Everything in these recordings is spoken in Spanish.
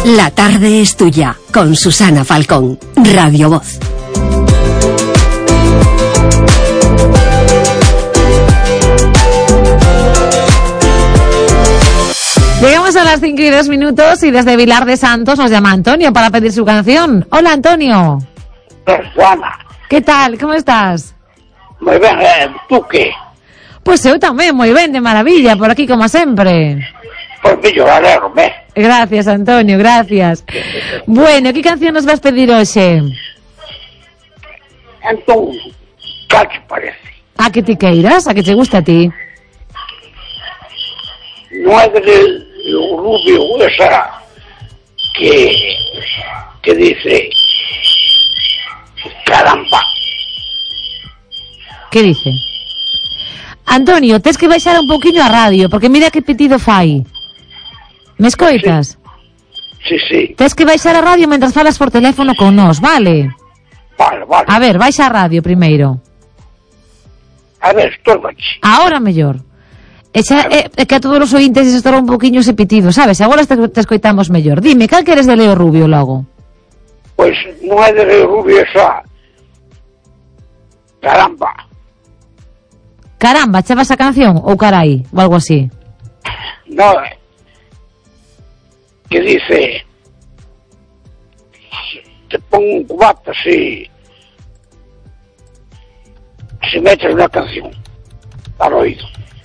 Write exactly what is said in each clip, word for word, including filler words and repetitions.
La tarde es tuya, con Susana Falcón, Radio Voz. Llegamos a las cinco y dos minutos y desde Vilar de Santos nos llama Antonio para pedir su canción. Hola, Antonio. Susana. ¿Qué tal? ¿Cómo estás? Moi ben, eh, tú que? Pois eu tamén, moi ben, de maravilla, por aquí como sempre. Pois mellor, alegro-me. Gracias, Antonio, gracias. Bueno, que canción nos vas pedir hoxe? Entón, cal te parece? A que ti queiras, a que te gusta a ti. Non é de o Rubio esa que que dice caramba. Que dice? Antonio, tes que baixar un pouquiño a radio, porque mira que pitido fai. Me escoitas? Sí, sí. Tes que baixar a radio mentras falas por teléfono con nós, vale? Vale, vale. A ver, baixa a radio primeiro. A ver, estorbache. Ahora mellor. E xa, é, é que a todos os ointes se estorba un pouquiño ese pitido, sabes? Agora te, te escoitamos mellor. Dime, cal queres de Leo Rubio logo? Pois non é de Leo Rubio esa caramba. Caramba, chavas a canción ou carai, ou algo así. No, que dice te pongo un cubata si si metes una canción al oído.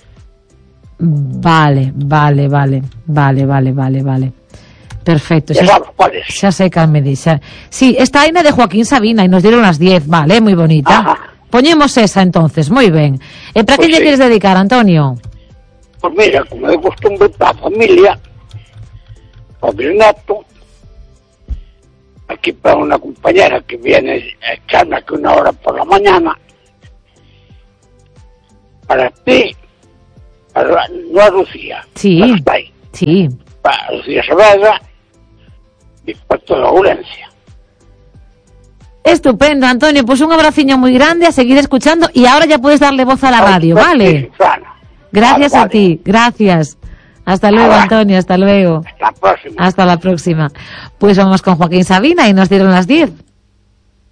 Vale, vale, vale, vale, vale, vale, vale. Perfecto. Ya sabes cuál es. Xa sei cal me dixa. Sí, está aí na de Joaquín Sabina e nos dieron las diez, vale, moi bonita. Ajá. Poñemos esa entonces, moi ben. E para Pues que lle sí. queres dedicar, Antonio? Pues mira, como de costumbre, para la familia, para mi neto, aquí para una compañera que viene a echarme aquí una hora por la mañana, para ti, para no a Lucía, Sí. para estar ahí, Sí. para Lucía Saavedra y para toda la Ourense. Estupendo, Antonio, pues un abraciño muy grande, a seguir escuchando y ahora ya puedes darle voz a la radio, ¿vale? Susana. Gracias Vale, a ti, gracias. Hasta luego, Ahora. Antonio, hasta luego. Hasta la próxima. Hasta la próxima. Pues vamos con Joaquín Sabina y nos dieron las diez.